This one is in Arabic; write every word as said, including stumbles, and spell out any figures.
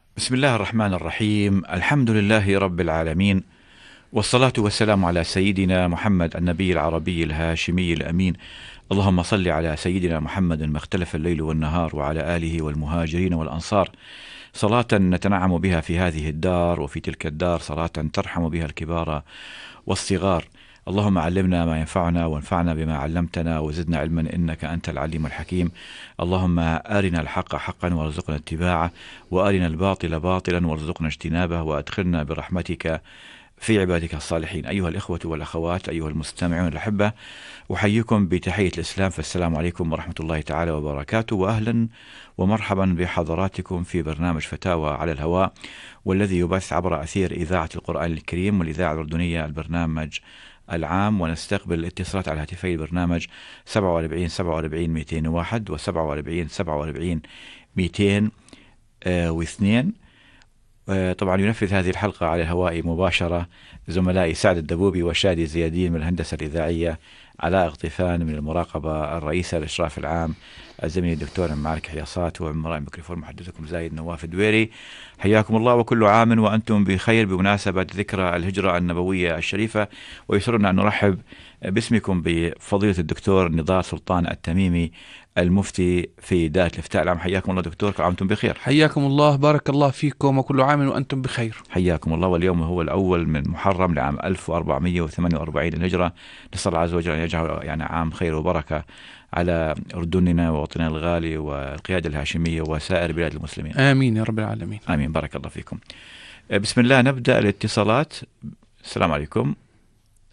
بسم الله الرحمن الرحيم. الحمد لله رب العالمين، والصلاة والسلام على سيدنا محمد النبي العربي الهاشمي الأمين. اللهم صل على سيدنا محمد ما اختلف الليل والنهار، وعلى آله والمهاجرين والأنصار، صلاة نتنعم بها في هذه الدار وفي تلك الدار، صلاة ترحم بها الكبار والصغار. اللهم علمنا ما ينفعنا، وانفعنا بما علمتنا، وزدنا علما إنك أنت العليم الحكيم. اللهم أرنا الحق حقا وارزقنا اتباعه، وأرنا الباطل باطلا وارزقنا اجتنابه، وأدخلنا برحمتك في عبادك الصالحين. أيها الإخوة والأخوات، أيها المستمعون الأحبة، أحييكم بتحية الإسلام، فالسلام عليكم ورحمة الله تعالى وبركاته، وأهلا ومرحبا بحضراتكم في برنامج فتاوى على الهواء، والذي يبث عبر أثير إذاعة القرآن الكريم والإذاعة الأردنية، البرنامج العام. ونستقبل الاتصالات على هاتفي البرنامج سبعة وأربعين سبعة وأربعين مئتين وواحد و سبعة وأربعين سبعة وأربعين مئتين واثنين. طبعا ينفذ هذه الحلقة على الهواء مباشرة زملائي سعد الدبوبي وشادي زيادين من الهندسة الإذاعية، علاء غطيفان من المراقبة الرئيسة الإشراف العام، الزميل الدكتور معارك حياصات، ومن وراء الميكروفون محدثكم زايد نواف الدويري. حياكم الله وكل عام وأنتم بخير بمناسبة ذكرى الهجرة النبوية الشريفة. ويسرنا أن نرحب باسمكم بفضيلة الدكتور نضال سلطان التميمي، المفتي في دائرة الإفتاء العام. حياكم الله دكتور، كل عام وأنتم بخير. حياكم الله، بارك الله فيكم، وكل عام وأنتم بخير. حياكم الله. واليوم هو الأول من محرم لعام ألف وأربعمئة وثمانية وأربعين الهجرة. نسأل الله عز وجل أن يجعل يعني عام خير وبركة على أردننا ووطننا الغالي والقيادة الهاشمية وسائر بلاد المسلمين. آمين يا رب العالمين. آمين، بارك الله فيكم. بسم الله، نبدأ الاتصالات. السلام عليكم.